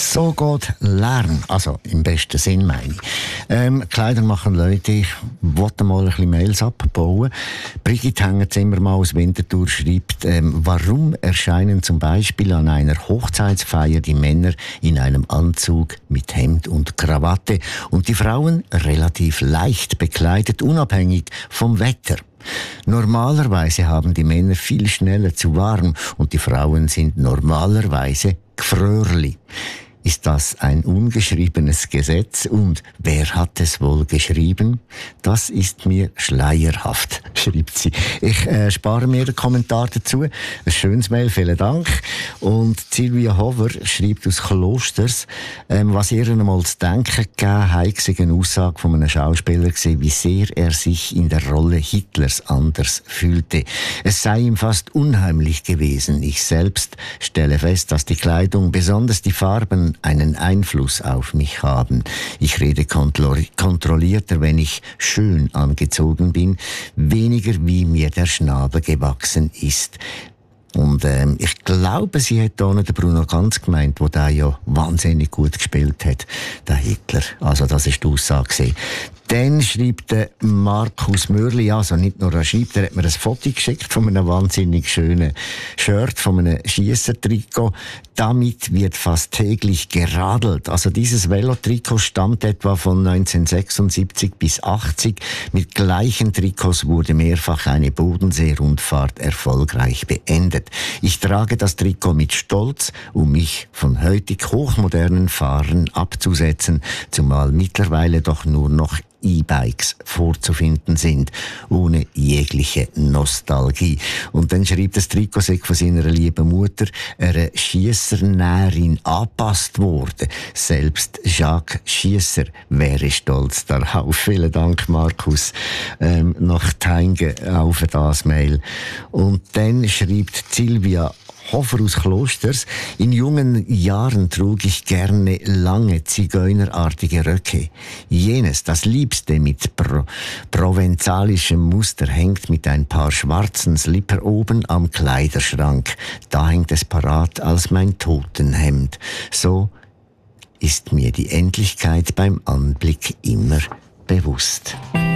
So geht Lärm, also im besten Sinn meine ich. Kleider machen Leute, ich wollte mal ein bisschen Mails abbauen. Brigitte Hängerzimmer mal aus Winterthur schreibt, warum erscheinen zum Beispiel an einer Hochzeitsfeier die Männer in einem Anzug mit Hemd und Krawatte und die Frauen relativ leicht bekleidet, unabhängig vom Wetter. Normalerweise haben die Männer viel schneller zu warm und die Frauen sind normalerweise Gfrörli. Ist das ein ungeschriebenes Gesetz und wer hat es wohl geschrieben? Das ist mir schleierhaft, schreibt sie. Ich spare mir den Kommentar dazu. Ein schönes Mail, vielen Dank. Und Silvia Hover schreibt aus Klosters, was ihr einmal zu denken gegeben hat, sei eine Aussage von einem Schauspieler gewesen, wie sehr er sich in der Rolle Hitlers anders fühlte. Es sei ihm fast unheimlich gewesen. Ich selbst stelle fest, dass die Kleidung, besonders die Farben, einen Einfluss auf mich haben. Ich rede kontrollierter, wenn ich schön angezogen bin, weniger wie mir der Schnabel gewachsen ist. Und ich glaube, sie hat da nicht den Bruno Ganz gemeint, der da ja wahnsinnig gut gespielt hat, der Hitler. Also das ist die Aussage gewesen. Dann schreibt der Markus Mörli, also nicht nur er schreibt, er hat mir ein Foto geschickt von einem wahnsinnig schönen Shirt, von einem Schiessertrikot. Damit wird fast täglich geradelt. Also dieses Velotrikot stammt etwa von 1976 bis 80. Mit gleichen Trikots wurde mehrfach eine Bodensee-Rundfahrt erfolgreich beendet. Ich trage das Trikot mit Stolz, um mich von heutig hochmodernen Fahrern abzusetzen, zumal mittlerweile doch nur noch E-Bikes vorzufinden sind, ohne jegliche Nostalgie. Und dann schreibt das Trikot sei von seiner lieben Mutter einer Schiessernäherin angepasst worden. Selbst Jacques Schiesser wäre stolz darauf. Vielen Dank, Markus, nach Teinge auf das Mail. Und dann schreibt Silvia Hofer aus Klosters, in jungen Jahren trug ich gerne lange zigeunerartige Röcke. Jenes, das Liebste mit provenzalischem Muster, hängt mit ein paar schwarzen Slipper oben am Kleiderschrank. Da hängt es parat als mein Totenhemd. So ist mir die Endlichkeit beim Anblick immer bewusst.